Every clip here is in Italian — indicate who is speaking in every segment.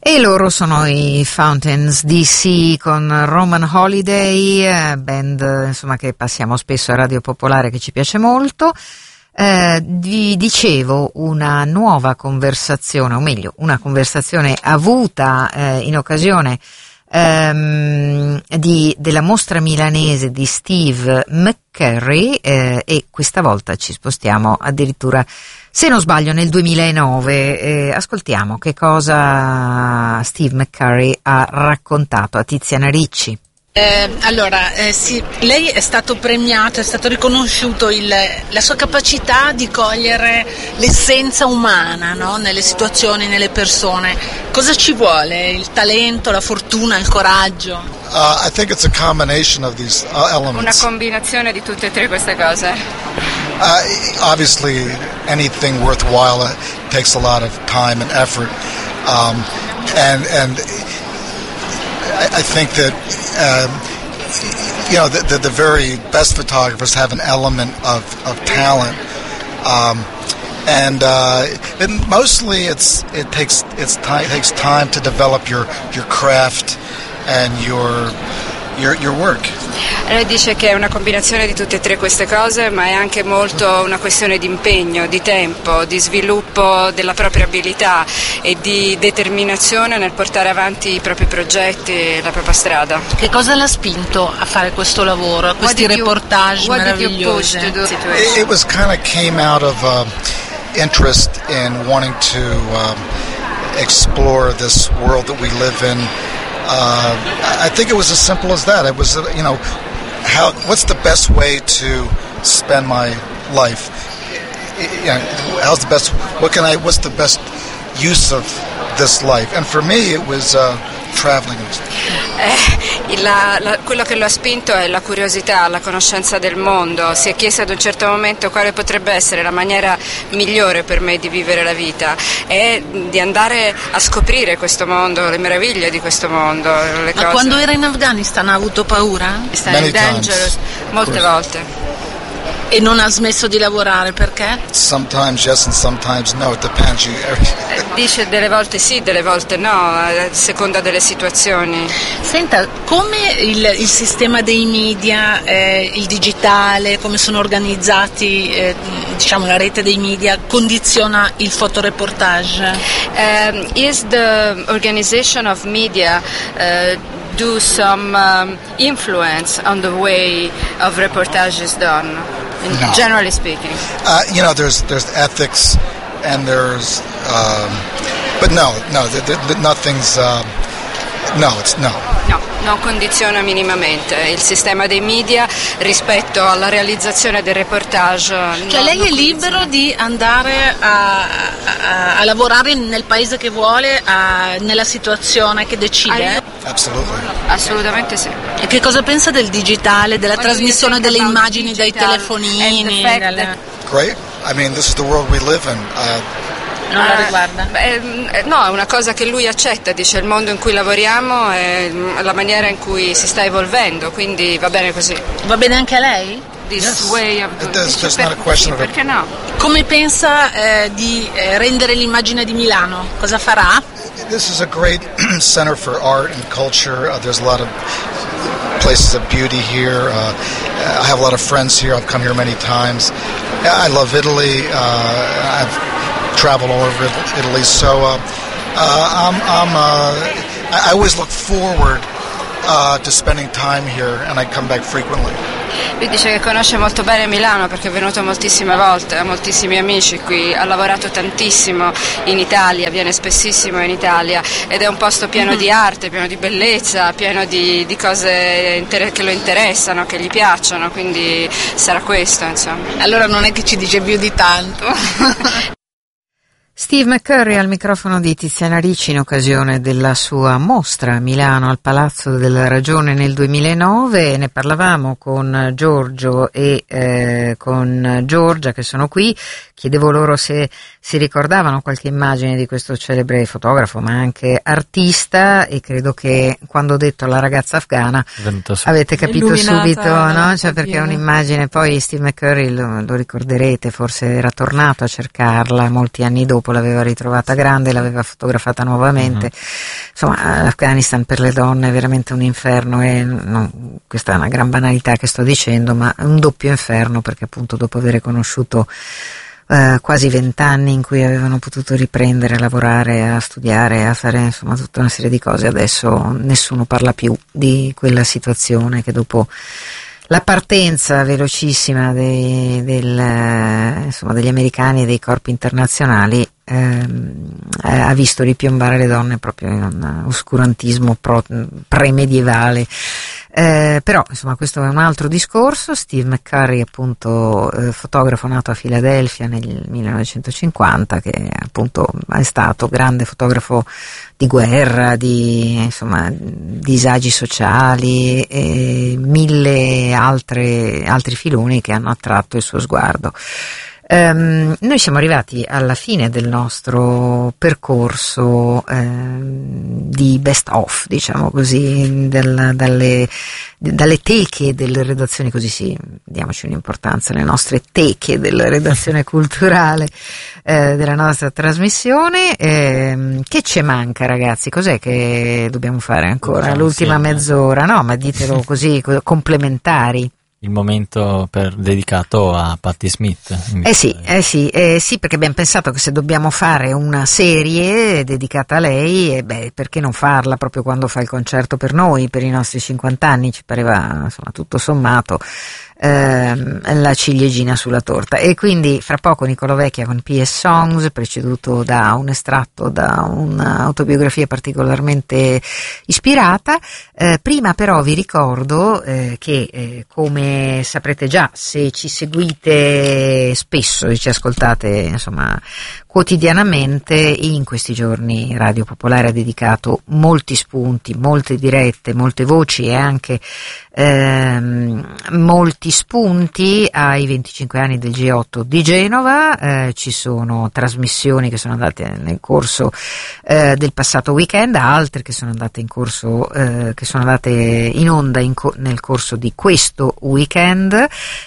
Speaker 1: E loro sono i Fountains DC con Roman Holiday, band insomma che passiamo spesso a Radio Popolare, che ci piace molto. Vi dicevo una nuova conversazione, o meglio una conversazione avuta in occasione della mostra milanese di Steve McCurry, e questa volta ci spostiamo addirittura, se non sbaglio, nel 2009. Ascoltiamo che cosa Steve McCurry ha raccontato a Tiziana Ricci.
Speaker 2: Sì, lei è stato premiato, è stato riconosciuto la sua capacità di cogliere l'essenza umana, no? Nelle situazioni, nelle persone. Cosa ci vuole? Il talento, la fortuna, il coraggio?
Speaker 3: I think it's a combination of these elements.
Speaker 4: Una combinazione di tutte e tre queste cose.
Speaker 3: Obviously, anything worthwhile takes a lot of time and effort, and I think that the very best photographers have an element of talent, and mostly it takes time to develop your craft and your work.
Speaker 4: Lei dice che è una combinazione di tutte e tre queste cose, ma è anche molto una questione di impegno, di tempo, di sviluppo della propria abilità e di determinazione nel portare avanti i propri progetti e la propria strada.
Speaker 2: Che cosa l'ha spinto a fare questo lavoro, a questi reportage meravigliosi?
Speaker 3: It was kind of came out of interest in wanting to explore this world that we live in. I think it was as simple as that. It was, what's the best way to spend my life? What's the best use of this life? And for me, it was traveling.
Speaker 4: Quello che lo ha spinto è la curiosità, la conoscenza del mondo. Si è chiesto ad un certo momento quale potrebbe essere la maniera migliore per me di vivere la vita, e di andare a scoprire questo mondo, le meraviglie di questo mondo. Le cose.
Speaker 2: Quando era in Afghanistan ha avuto paura?
Speaker 4: Many Dangerous, molte volte.
Speaker 2: E non ha smesso di lavorare perché?
Speaker 3: Sometimes yes and sometimes no, it depends.
Speaker 4: Dice delle volte sì, delle volte no, a seconda delle situazioni.
Speaker 2: Senta, come il sistema dei media, il digitale, come sono organizzati, la rete dei media, condiziona il fotoreportage?
Speaker 4: Is the organization of media do some influence on the way of reportage is done?
Speaker 3: No.
Speaker 4: Generally speaking,
Speaker 3: there's ethics and there's, but nothing's.
Speaker 4: No, non condiziona minimamente il sistema dei media rispetto alla realizzazione del reportage.
Speaker 2: Cioè lei è libero di andare a lavorare nel paese che vuole, nella situaone che decide?
Speaker 4: Assolutamente sì.
Speaker 2: E che cosa pensa del digitale, della trasmissione delle immagini dai telefonini?
Speaker 3: Great. I mean, this is the world we live in.
Speaker 2: Non la riguarda?
Speaker 4: No, è una cosa che lui accetta, dice il mondo in cui lavoriamo è la maniera in cui si sta evolvendo, quindi va bene così.
Speaker 2: Va bene anche a lei?
Speaker 4: Perché no?
Speaker 2: Come pensa di rendere l'immagine di Milano? Cosa farà?
Speaker 3: This is a great center for art and culture. There's a lot of places of beauty here. I have a lot of friends here. I've come here many times. I love Italy. I've traveled all over Italy, so I always look forward to spending time here, and I come back frequently.
Speaker 4: Lui dice che conosce molto bene Milano perché è venuto moltissime volte, ha moltissimi amici qui, ha lavorato tantissimo in Italia, viene spessissimo in Italia, ed è un posto pieno di arte, pieno di bellezza, pieno di cose che lo interessano, che gli piacciono, quindi sarà questo, insomma.
Speaker 2: Allora non è che ci dice più di tanto.
Speaker 1: Steve McCurry al microfono di Tiziana Ricci in occasione della sua mostra a Milano al Palazzo della Ragione nel 2009. Ne parlavamo con Giorgio e con Giorgia, che sono qui. Chiedevo loro se si ricordavano qualche immagine di questo celebre fotografo ma anche artista, e credo che quando ho detto la ragazza afghana avete capito subito, no? Cioè, perché è un'immagine, poi Steve McCurry lo ricorderete, forse era tornato a cercarla molti anni dopo dopo l'aveva ritrovata grande, l'aveva fotografata nuovamente. Insomma, l'Afghanistan per le donne è veramente un inferno, e questa è una gran banalità che sto dicendo, ma è un doppio inferno, perché appunto dopo aver conosciuto quasi 20 anni in cui avevano potuto riprendere a lavorare, a studiare, a fare insomma tutta una serie di cose, adesso nessuno parla più di quella situazione che dopo la partenza velocissima degli americani e dei corpi internazionali ha visto ripiombare le donne proprio in un oscurantismo premedievale. Però insomma questo è un altro discorso. Steve McCurry, appunto, fotografo nato a Filadelfia nel 1950, che appunto è stato grande fotografo di guerra, di disagi sociali e mille altri filoni che hanno attratto il suo sguardo. Noi siamo arrivati alla fine del nostro percorso di best of, diciamo così, dalle teche delle redazioni, così sì, diamoci un'importanza, le nostre teche della redazione culturale della nostra trasmissione. Che ci manca, ragazzi? Cos'è che dobbiamo fare ancora? L'ultima mezz'ora? No, ma ditelo così, complementari.
Speaker 5: Il momento dedicato a Patti Smith.
Speaker 1: Sì, perché abbiamo pensato che se dobbiamo fare una serie dedicata a lei, perché non farla proprio quando fa il concerto per noi, per i nostri 50 anni? Ci pareva, insomma, tutto sommato la ciliegina sulla torta. E quindi fra poco Nicolò Vecchia con PS Songs, preceduto da un estratto da un'autobiografia particolarmente ispirata. Prima però vi ricordo che come saprete già, se ci seguite spesso e ci ascoltate insomma quotidianamente, in questi giorni Radio Popolare ha dedicato molti spunti, molte dirette, molte voci e anche molti spunti ai 25 anni del G8 di Genova. Ci sono trasmissioni che sono andate nel corso del passato weekend, altre che sono andate che sono andate in onda nel corso di questo weekend.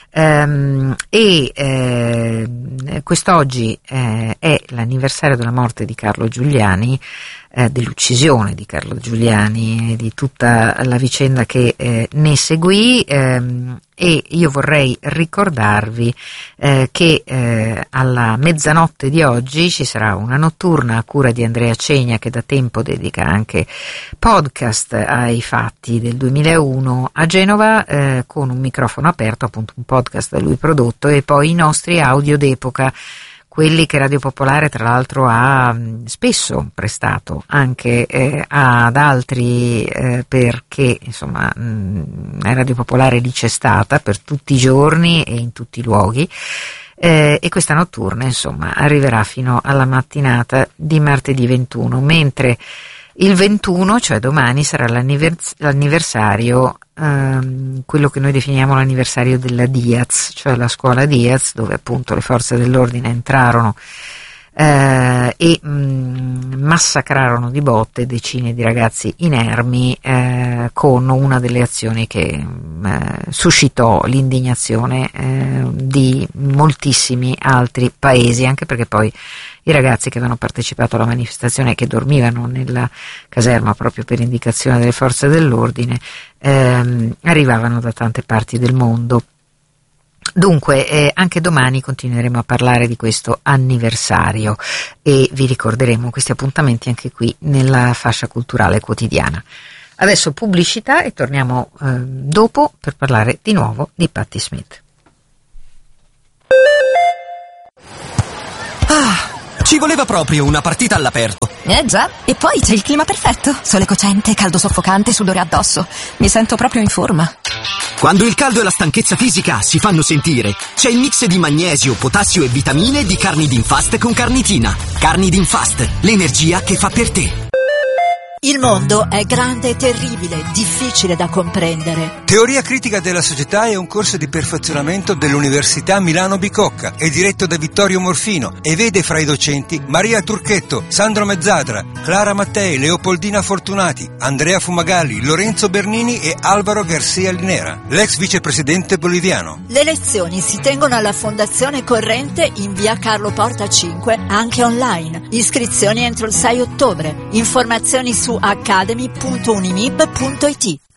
Speaker 1: Quest'oggi è l'anniversario della morte di Carlo Giuliani, dell'uccisione di Carlo Giuliani e di tutta la vicenda che ne seguì, e io vorrei ricordarvi che alla mezzanotte di oggi ci sarà una notturna a cura di Andrea Cegna, che da tempo dedica anche podcast ai fatti del 2001 a Genova, con un microfono aperto, appunto un podcast da lui prodotto, e poi i nostri audio d'epoca, quelli che Radio Popolare tra l'altro ha spesso prestato anche ad altri, perché insomma Radio Popolare lì c'è stata per tutti i giorni e in tutti i luoghi, e questa notturna insomma arriverà fino alla mattinata di martedì 21, mentre il 21, cioè domani, sarà l'anniversario, quello che noi definiamo l'anniversario della Diaz, cioè la scuola Diaz, dove appunto le forze dell'ordine entrarono e massacrarono di botte decine di ragazzi inermi, con una delle azioni che suscitò l'indignazione di moltissimi altri paesi, anche perché poi i ragazzi che avevano partecipato alla manifestazione e che dormivano nella caserma proprio per indicazione delle forze dell'ordine arrivavano da tante parti del mondo. Dunque anche domani continueremo a parlare di questo anniversario e vi ricorderemo questi appuntamenti anche qui nella fascia culturale quotidiana. Adesso pubblicità e torniamo dopo per parlare di nuovo di Patti Smith.
Speaker 6: Ci voleva proprio una partita all'aperto.
Speaker 7: Già, e poi c'è il clima perfetto. Sole cocente, caldo soffocante, sudore addosso. Mi sento proprio in forma.
Speaker 6: Quando il caldo e la stanchezza fisica si fanno sentire, c'è il mix di magnesio, potassio e vitamine di Carnidin Fast con carnitina. Carnidin Fast, l'energia che fa per te.
Speaker 8: Il mondo è grande e terribile, difficile da comprendere.
Speaker 9: Teoria critica della società è un corso di perfezionamento dell'Università Milano Bicocca. È diretto da Vittorio Morfino e vede fra i docenti Maria Turchetto, Sandro Mezzadra, Clara Mattei, Leopoldina Fortunati, Andrea Fumagalli, Lorenzo Bernini e Alvaro Garcia Linera, l'ex vicepresidente boliviano.
Speaker 8: Le lezioni si tengono alla Fondazione Corrente in via Carlo Porta 5, anche online. Iscrizioni entro il 6 ottobre. Informazioni su academy.unimib.it.